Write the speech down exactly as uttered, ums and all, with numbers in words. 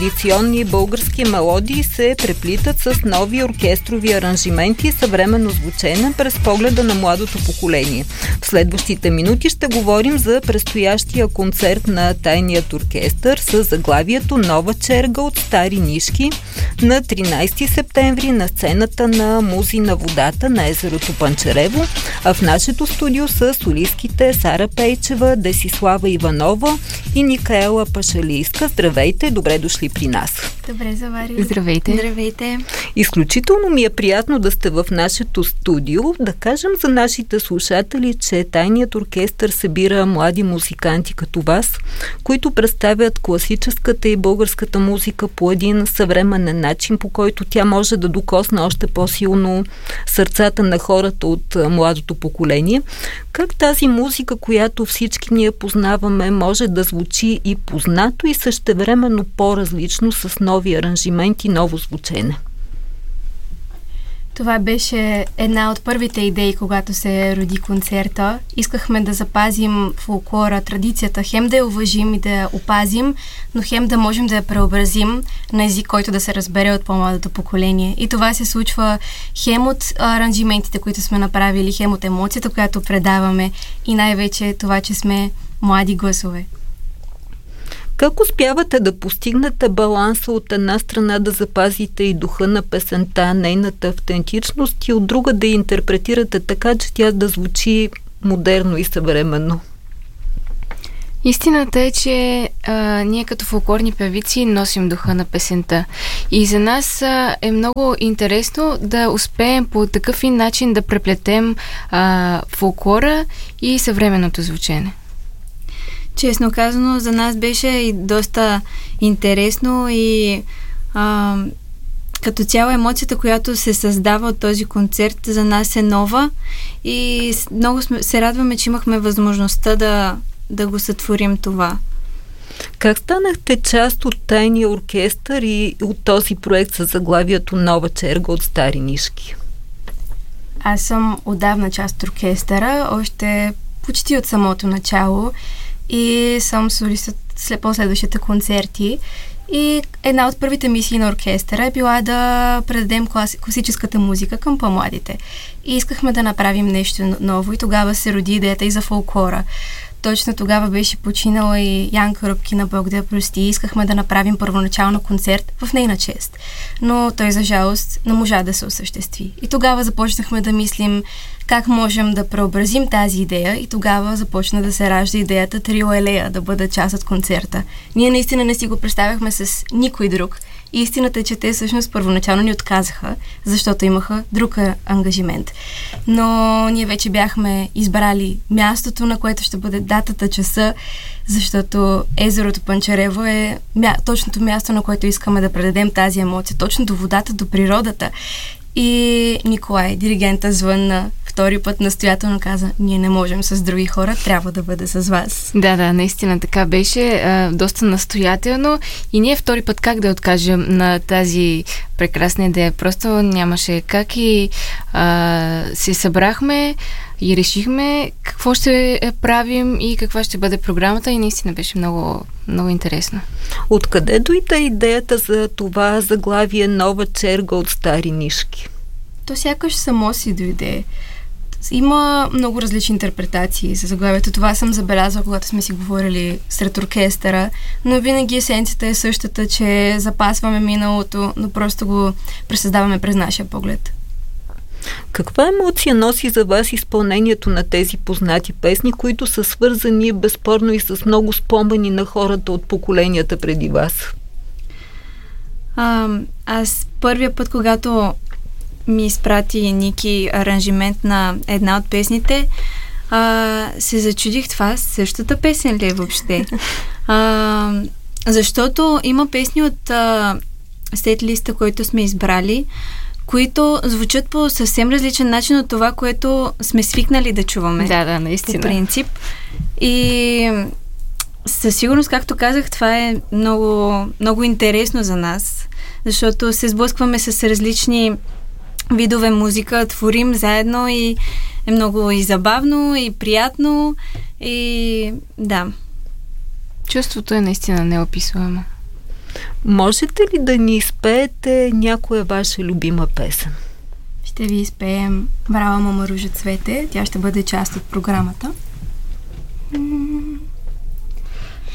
Традиционни български мелодии се преплитат с нови оркестрови аранжименти и съвременно звучене през погледа на младото поколение. В следващите минути ще говорим за предстоящия концерт на Тайният оркестър с заглавието "Нова черга от стари нишки" на тринайсети септември на сцената на Музи на водата на езерото Панчарево, а в нашето студио са солистките Сара Пейчева, Десислава Иванова и Никаела Пашалийска. Здравейте, добре дошли при нас. Добре заварили. Здравейте. Здравейте. Изключително ми е приятно да сте в нашето студио. Да кажем за нашите слушатели, че Тайният оркестър събира млади музиканти като вас, които представят класическата и българската музика по един съвременен начин, по който тя може да докосне още по-силно сърцата на хората от младото поколение. Как тази музика, която всички ние познаваме, може да звучи и познато и същевременно по-различно с нови аранжименти, ново звучене? Това беше една от първите идеи, когато се роди концерта. Искахме да запазим фолклора, традицията, хем да я уважим и да я опазим, но хем да можем да я преобразим на език, който да се разбере от по-младото поколение. И това се случва хем от аранжиментите, които сме направили, хем от емоцията, която предаваме и най-вече това, че сме млади гласове. Как успявате да постигнете баланса от една страна да запазите и духа на песента, нейната автентичност и от друга да я интерпретирате така, че тя да звучи модерно и съвременно? Истината е, че а, ние като фолклорни певици носим духа на песента. И за нас а, е много интересно да успеем по такъв начин да преплетем а, фолклора и съвременното звучене. Честно казано, за нас беше и доста интересно и а, като цяло емоцията, която се създава от този концерт, за нас е нова и много сме, се радваме, че имахме възможността да, да го сътворим това. Как станахте част от Тайния оркестър и от този проект със заглавието "Нова черга от стари нишки"? Аз съм отдавна част от оркестъра, още почти от самото начало. И съм солист след последващите концерти. И една от първите мисии на оркестъра е била да предадем класи, класическата музика към по-младите. И искахме да направим нещо ново и тогава се роди идеята и за фолклора. Точно тогава беше починала и Янка Рубкина, Бог да я прости. Искахме да направим първоначално концерт в нейна чест. Но той, за жалост, не можа да се осъществи. И тогава започнахме да мислим как можем да преобразим тази идея и тогава започна да се ражда идеята Трио Елея да бъде част от концерта. Ние наистина не си го представяхме с никой друг. И истината е, че те всъщност първоначално ни отказаха, защото имаха друг ангажимент. Но ние вече бяхме избрали мястото, на което ще бъде датата, часа, защото езерото Панчарево е мя... точното място, на което искаме да предадем тази емоция, точно до водата, до природата. И Николай, диригента, звънна втори път, настоятелно каза: ние не можем с други хора, трябва да бъде с вас. Да, да, наистина така беше, а, доста настоятелно и ние втори път как да откажем на тази прекрасна идея. Просто нямаше как и а, се събрахме и решихме какво ще правим и каква ще бъде програмата и наистина беше много, много интересно. Откъде дойде идеята за това заглавие "Нова черга от стари нишки"? То сякаш само си дойде. Има много различни интерпретации за заглавието. Това съм забелязала, когато сме си говорили сред оркестъра, но винаги есенцията е същата, че запасваме миналото, но просто го пресъздаваме през нашия поглед. Каква емоция носи за вас изпълнението на тези познати песни, които са свързани безспорно и с много спомени на хората от поколенията преди вас? А, аз първия път, когато ми изпрати Ники аранжимент на една от песните, а, се зачудих, това същата песен ли е въобще? А, защото има песни от а, сет-листа, който сме избрали, които звучат по съвсем различен начин от това, което сме свикнали да чуваме. Да, да, наистина. По принцип. И със сигурност, както казах, това е много, много интересно за нас, защото се сблъскваме с различни видове музика, творим заедно и е много и забавно, и приятно, и да. Чувството е наистина неописуемо. Можете ли да ни изпеете някоя ваша любима песен? Ще ви изпеем Брава мама ружа цвете. Тя ще бъде част от програмата.